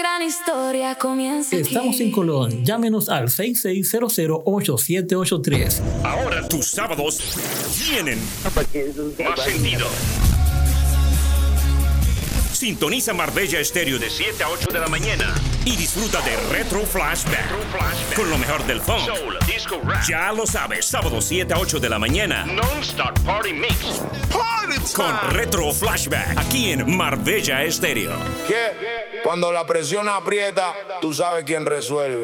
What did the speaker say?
Gran historia comienza aquí. Estamos en Colón. Llámenos al 6600-8783. Ahora tus sábados tienen más sentido. Sintoniza Marbella Estéreo de 7 a 8 de la mañana y disfruta de Retro Flashback con lo mejor del funk, soul, disco, rap. Ya lo sabes, sábado 7 a 8 de la mañana. Non-stop party mix. Party time. Con Retro Flashback aquí en Marbella Estéreo. Que cuando la presión aprieta, tú sabes quién resuelve.